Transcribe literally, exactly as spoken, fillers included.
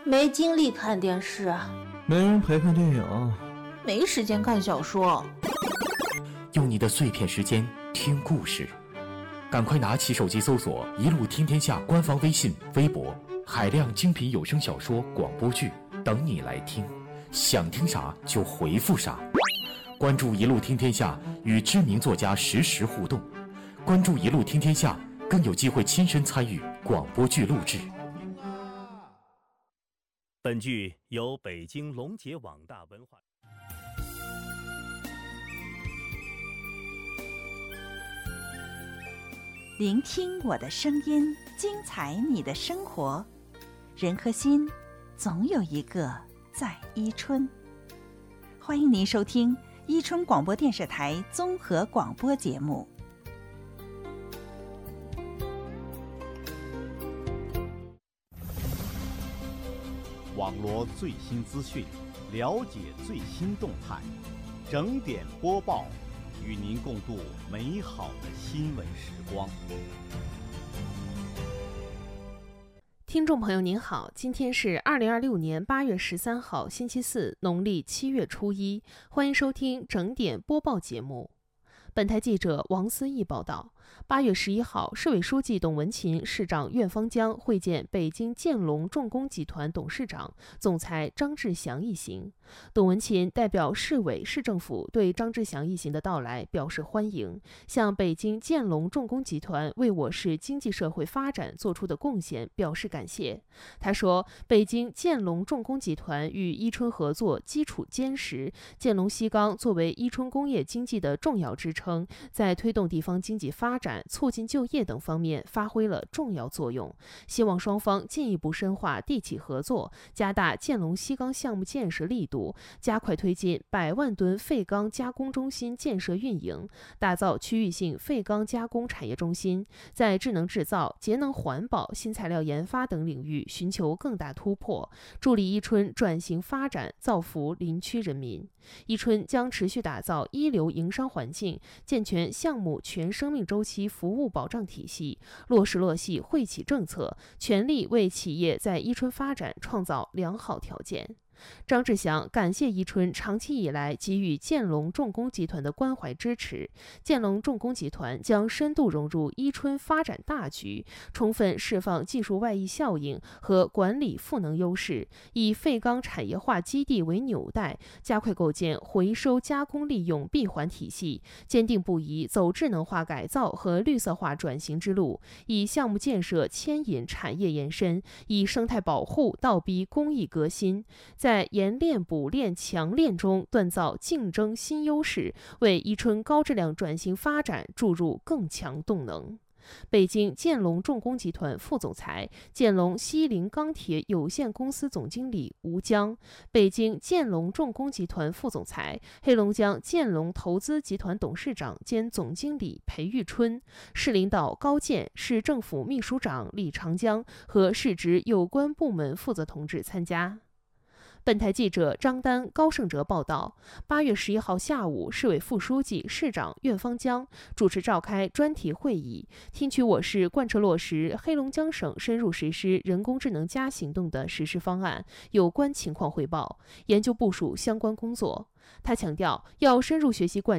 没精力看电视， 没人陪看电影， 没时间看小说。 用你的碎片时间听故事，赶快拿起手机搜索一路听天下官方微信微博，海量精品有声小说广播剧等你来听，想听啥就回复啥。关注一路听天下，与知名作家实时互动，关注一路听天下，更有机会亲身参与广播剧录制。 本剧由北京龙杰网大文化聆听我的声音，精彩你的生活。人和心，总有一个在伊春。欢迎您收听伊春广播电视台综合广播节目。 网罗最新资讯，了解最新动态，整点播报，与您共度美好的新闻时光。 听众朋友您好，今天是二零二六年八月十三号星期四，农历七月初一，欢迎收听整点播报节目。本台记者王思义报道，八月十一号，市委书记董文勤、市长苑方江会见北京建龙重工集团董事长、总裁张志祥一行。董文勤代表市委市政府对张志祥一行的到来表示欢迎，向北京建龙重工集团为我市经济社会发展做出的贡献表示感谢。他说，北京建龙重工集团与伊春合作基础坚实，建龙西钢作为伊春工业经济的重要支撑，在推动地方经济发展、促进就业等方面发挥了重要作用。希望双方进一步深化地企合作，加大建龙西钢项目建设力度，加快推进百万吨废钢加工中心建设运营，打造区域性废钢加工产业中心，在智能制造、节能环保、新材料研发等领域寻求更大突破，助力伊春转型发展，造福林区人民。伊春将持续打造一流营商环境，健全项目全生命周期服务保障体系，落实落细惠企政策，全力为企业在伊春发展创造良好条件。张志祥感谢伊春长期以来给予建龙重工集团的关怀支持，建龙重工集团将深度融入伊春发展大局，充分释放技术外溢效应和管理赋能优势，以废钢产业化基地为纽带，加快构建回收加工利用闭环体系，坚定不移走智能化改造和绿色化转型之路，以项目建设牵引产业延伸，以生态保护倒逼工艺革新，在研炼补炼强炼中锻造竞争新优势，为伊春高质量转型发展注入更强动能。北京建龙重工集团副总裁、建龙西陵钢铁有限公司总经理吴江，北京建龙重工集团副总裁、黑龙江建龙投资集团董事长兼总经理裴玉春，市领导高健、市政府秘书长李长江和市直有关部门负责同志参加。本台记者张丹、高胜哲报道，八月十一号下午，市委副书记、市长苑方江主持召开专题会议，听取我市贯彻落实黑龙江省深入实施人工智能加行动的实施方案有关情况汇报，研究部署相关工作。他强调，要深入学习贯